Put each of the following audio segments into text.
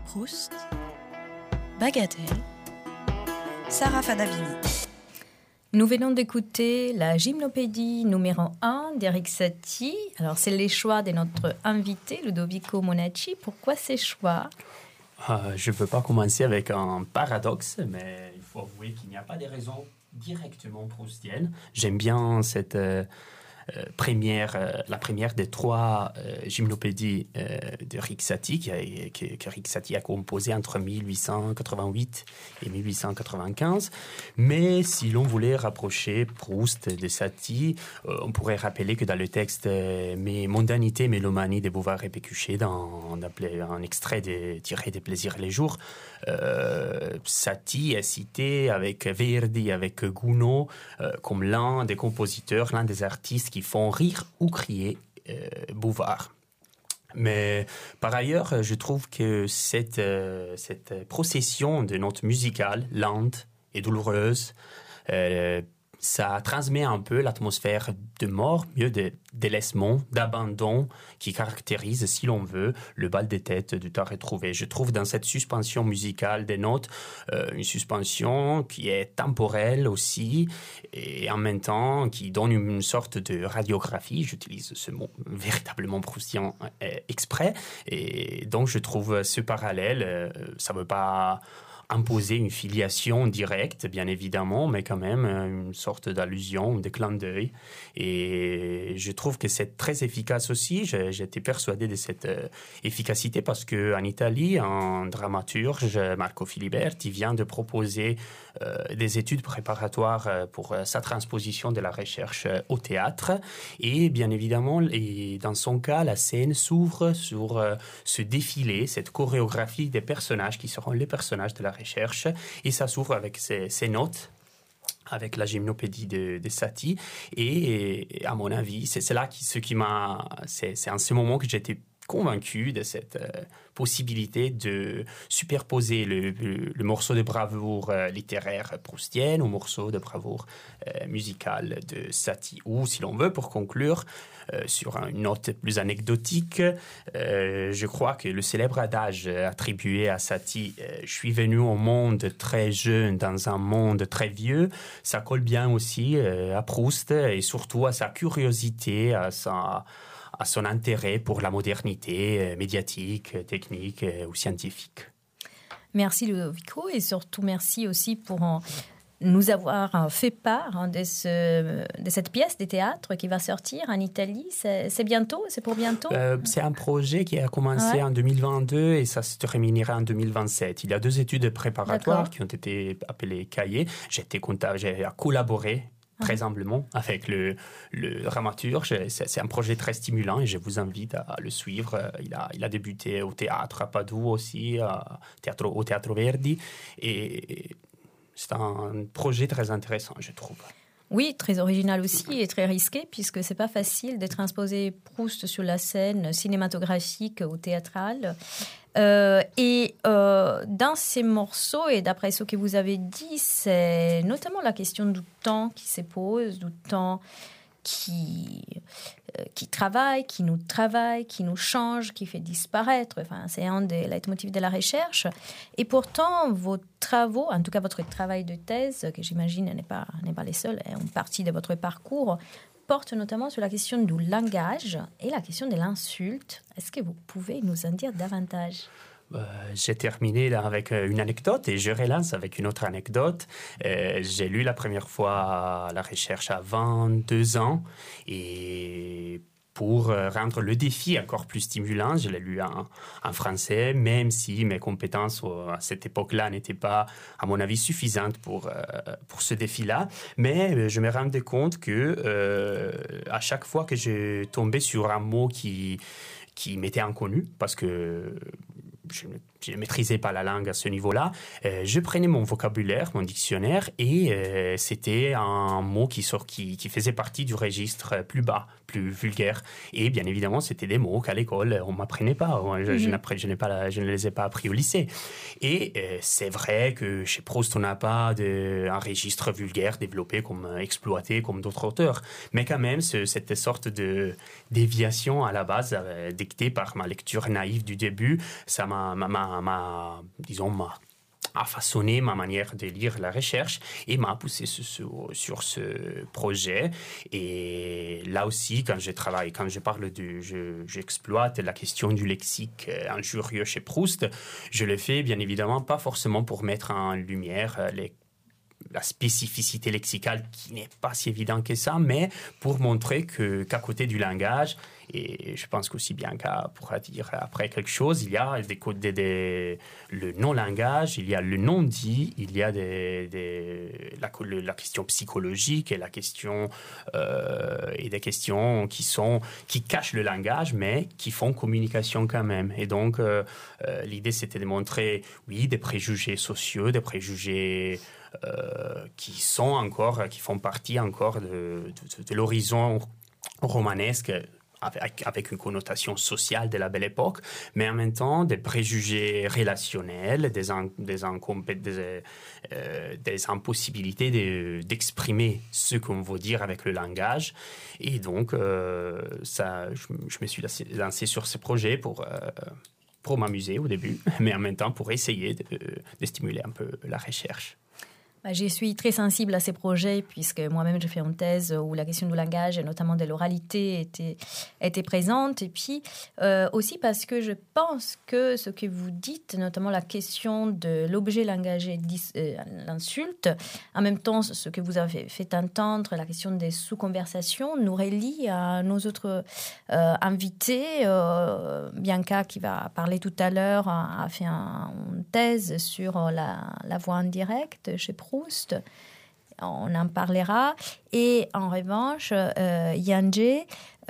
Proust, Bagatelle, Sarah Fadabini. Nous venons d'écouter la gymnopédie numéro 1 d'Erik Satie. Alors, c'est les choix de notre invité, Ludovico Monacci. Pourquoi ces choix ? Je ne peux pas commencer avec un paradoxe, mais il faut avouer qu'il n'y a pas de raisons directement proustiennes. J'aime bien cette la première des trois gymnopédies d'Erik Satie, qu'Erik Satie a composé entre 1888 et 1895. Mais si l'on voulait rapprocher Proust de Satie, on pourrait rappeler que dans le texte Mes mondanités, mélomanie de Bouvard et Pécuchet, dans un extrait tiré des Plaisirs et les jours, Satie est cité avec Verdi, avec Gounod, comme l'un des compositeurs, l'un des artistes qui font rire ou crier Bouvard. Mais par ailleurs, je trouve que cette procession de notes musicales, lente et douloureuse, ça transmet un peu l'atmosphère de mort, mieux de délaissement, d'abandon, qui caractérise, si l'on veut, le bal des têtes du temps retrouvé. Je trouve dans cette suspension musicale des notes une suspension qui est temporelle aussi, et en même temps qui donne une sorte de radiographie. J'utilise ce mot véritablement proustien exprès, et donc je trouve ce parallèle, ça ne veut pas imposer une filiation directe, bien évidemment, mais quand même une sorte d'allusion, de clin d'œil. Et je trouve que c'est très efficace aussi. J'étais persuadé de cette efficacité parce qu'en Italie, un dramaturge, Marco Filiberti, vient de proposer des études préparatoires pour sa transposition de la recherche au théâtre. Et bien évidemment, dans son cas, la scène s'ouvre sur ce défilé, cette chorégraphie des personnages qui seront les personnages de la recherche, et ça s'ouvre avec ces notes, avec la gymnopédie de Satie, et à mon avis, c'est en ce moment que j'étais convaincu de cette possibilité de superposer le morceau de bravoure littéraire proustienne au morceau de bravoure musicale de Satie. Ou, si l'on veut, pour conclure, sur une note plus anecdotique, je crois que le célèbre adage attribué à Satie « Je suis venu au monde très jeune dans un monde très vieux », ça colle bien aussi à Proust et surtout à sa curiosité, à son intérêt pour la modernité médiatique, technique ou scientifique. Merci Ludovico, et surtout merci aussi pour nous avoir fait part de cette pièce de théâtre qui va sortir en Italie. C'est bientôt? C'est pour bientôt? C'est un projet qui a commencé en 2022 et ça se terminera en 2027. Il y a 2 études préparatoires qui ont été appelées cahiers. J'ai collaboré très humblement avec le dramaturge. C'est un projet très stimulant et je vous invite à le suivre. Il a débuté au théâtre à Padoue aussi, au Théâtre Verdi, et c'est un projet très intéressant, je trouve. Oui, très original aussi et très risqué, puisque c'est pas facile de transposer Proust sur la scène cinématographique ou théâtrale. Dans ces morceaux, et d'après ce que vous avez dit, c'est notamment la question du temps qui se pose, du temps qui travaille, qui nous change, qui fait disparaître. Enfin, c'est un des leitmotifs de la recherche. Et pourtant, vos travaux, en tout cas votre travail de thèse, que j'imagine n'est pas les seuls, est une partie de votre parcours, porte notamment sur la question du langage et la question de l'insulte. Est-ce que vous pouvez nous en dire davantage ? J'ai terminé là avec une anecdote et je relance avec une autre anecdote. J'ai lu la première fois la recherche à 22 ans et pour rendre le défi encore plus stimulant, je l'ai lu en français, même si mes compétences à cette époque-là n'étaient pas, à mon avis, suffisantes pour ce défi-là. Mais je me rendais compte que à chaque fois que je tombais sur un mot qui m'était inconnu, parce que je ne maîtrisais pas la langue à ce niveau-là, je prenais mon vocabulaire, mon dictionnaire, et c'était un mot qui faisait partie du registre plus bas, plus vulgaire. Et bien évidemment, c'était des mots qu'à l'école, on ne m'apprenait pas. Je ne les ai pas appris au lycée. Et c'est vrai que chez Proust, on n'a pas un registre vulgaire développé, exploité comme d'autres auteurs. Mais quand même, cette sorte de déviation à la base, dictée par ma lecture naïve du début, ça m'a a façonné ma manière de lire la recherche et m'a poussé sur ce projet. Et là aussi, quand j'exploite la question du lexique injurieux chez Proust, je le fais bien évidemment pas forcément pour mettre en lumière la spécificité lexicale qui n'est pas si évidente que ça, mais pour montrer qu'à côté du langage, et je pense qu'aussi Bianca pourra dire après quelque chose, il y a le non-langage, il y a le non-dit, il y a la question psychologique et des questions qui cachent le langage, mais qui font communication quand même. Et donc, l'idée, c'était de montrer, oui, des préjugés sociaux, des préjugés qui font partie encore de l'horizon romanesque avec une connotation sociale de la Belle Époque, mais en même temps des préjugés relationnels, des impossibilités d'exprimer ce qu'on veut dire avec le langage. Et donc, je me suis lancé sur ce projet pour m'amuser au début, mais en même temps pour essayer de stimuler un peu la recherche. Je suis très sensible à ces projets puisque moi-même j'ai fait une thèse où la question du langage et notamment de l'oralité était présente, et puis aussi parce que je pense que ce que vous dites, notamment la question de l'objet langagé, l'insulte, en même temps ce que vous avez fait entendre, la question des sous-conversations, nous relie à nos autres invités. Bianca, qui va parler tout à l'heure, a fait une thèse sur la voix indirecte chez Proust. On en parlera. Et en revanche, Yanje,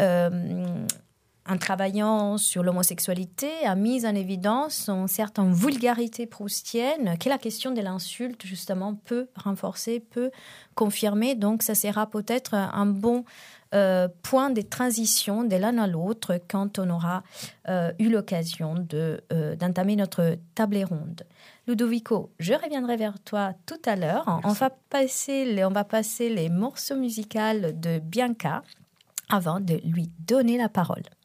en travaillant sur l'homosexualité, a mis en évidence une certaine vulgarité proustienne que la question de l'insulte, justement, peut renforcer, peut confirmer. Donc, ça sera peut-être un bon point de transition de l'un à l'autre quand on aura eu l'occasion d'entamer notre table ronde. Ludovico, je reviendrai vers toi tout à l'heure. On va passer les morceaux musicaux de Bianca avant de lui donner la parole.